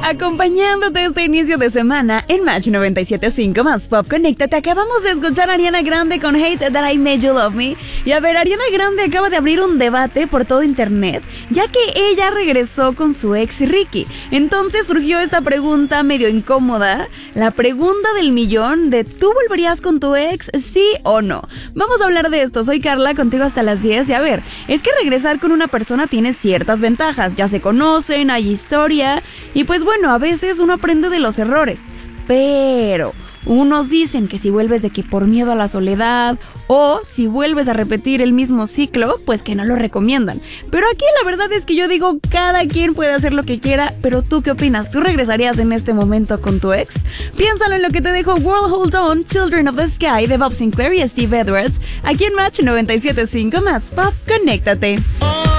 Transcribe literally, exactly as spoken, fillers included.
Acompañándote este inicio de semana en Match noventa y siete punto cinco más Pop Conéctate, acabamos de escuchar a Ariana Grande con Hate That I Made You Love Me. Y a ver, Ariana Grande acaba de abrir un debate por todo internet, ya que ella regresó con su ex Ricky. Entonces surgió esta pregunta medio incómoda, la pregunta del millón de ¿tú volverías con tu ex, sí o no? Vamos a hablar de esto, soy Carla, contigo hasta las diez. Y a ver, es que regresar con una persona tiene ciertas ventajas, ya se conocen, hay historia, y pues bueno, a veces uno aprende de los errores. Pero unos dicen que si vuelves de que por miedo a la soledad, o si vuelves a repetir el mismo ciclo, pues que no lo recomiendan. Pero aquí la verdad es que yo digo, cada quien puede hacer lo que quiera, pero ¿tú qué opinas? ¿Tú regresarías en este momento con tu ex? Piénsalo en lo que te dejo World Hold On, Children of the Sky de Bob Sinclair y Steve Edwards, aquí en Match noventa y siete punto cinco más Pop Conéctate.